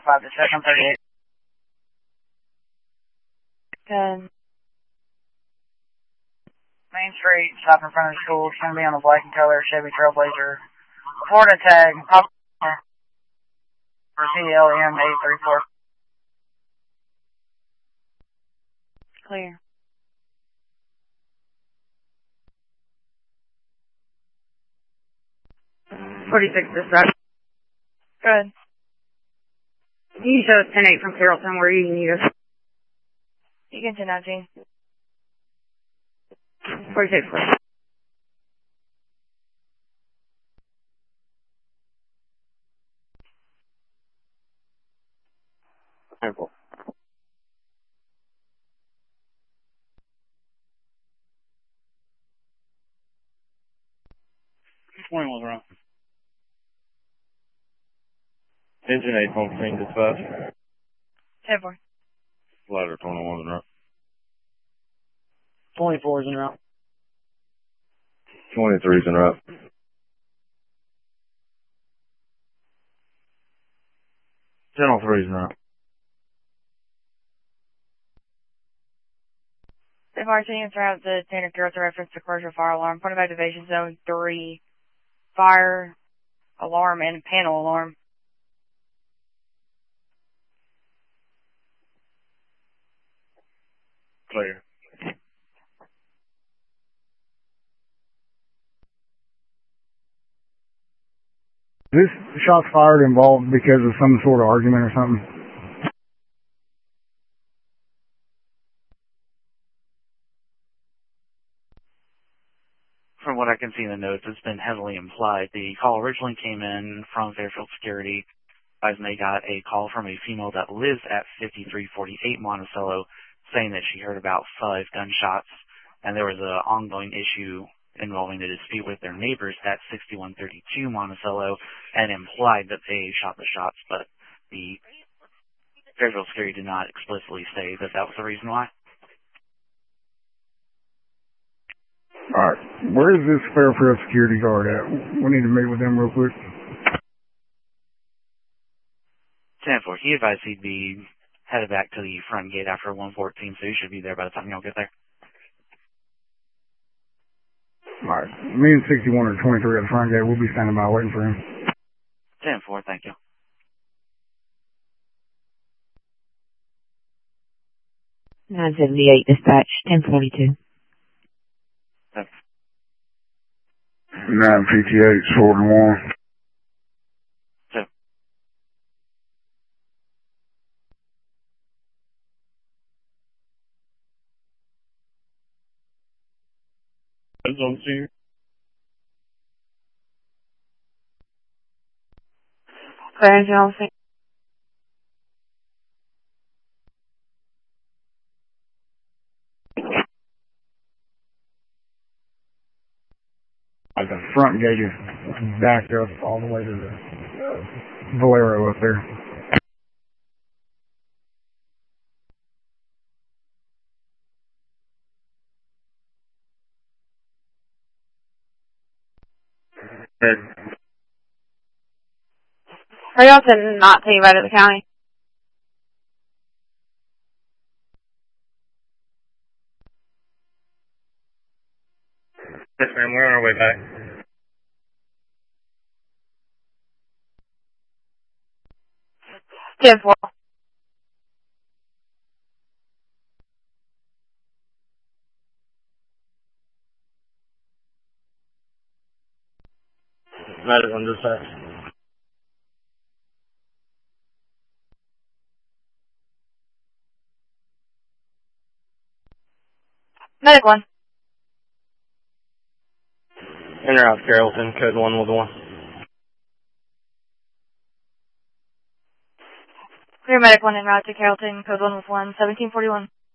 5 to 238. Good. Main Street, stop in front of the school. It's going to be on a black and color Chevy Trailblazer. Florida tag, for CLM 834. Clear. Dispatch. Good. Can you show us 10-8 from Carrollton where you need us? You can 10-19. 46, please. Careful. Which one was wrong? Engine 8 home screen dispatch. 10-4. Ladder 21 in route. 24 is en route. 23 is in route. 10-3 is in route. If our team throughout the standard Carrollton reference to commercial fire alarm, point of activation zone 3, fire alarm and panel alarm. Clear. This shots fired involved because of some sort of argument or something? From what I can see in the notes, it's been heavily implied. The call originally came in from Fairfield Security, as they got a call from a female that lives at 5348 Monticello, saying that she heard about 5 gunshots, and there was an ongoing issue involving the dispute with their neighbors at 6132 Monticello, and implied that they shot the shots, but the Fairfield Security did not explicitly say that that was the reason why. Alright, where is this Fairfield security guard at? We need to meet with them real quick. 10-4, he advised he'd be headed back to the front gate after 114, so he should be there by the time y'all get there. Alright, me and 61 or 23 at the front gate, we'll be standing by waiting for him. 10-4, thank you. (978) dispatch, 1042. 958, sword and one. On scene. Clarence, you're on scene. Like the front gate is backed up all the way to the Valero up there. Are y'all to not take right at the county? Yes, ma'am, we're on our way back. 10-4. Medic on dispatch. Medic 1. In or out Carrollton, code 111. Clear Medic 1 en route to Carrollton, code 1 with 1, 1741.